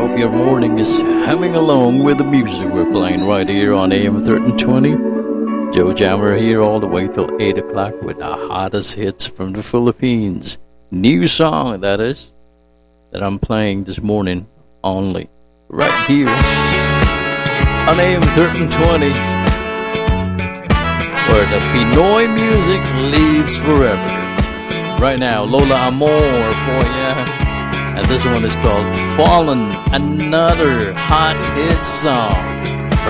Hope your morning is humming along with the music we're playing right here on AM 1320. Joe Jammer here all the way till 8 o'clock with the hottest hits from the Philippines. New song, that is, that I'm playing this morning only right here on AM 1320, where the Pinoy music lives forever. Right now, Lola Amor for ya. And this one is called Fallen, another hot hit song.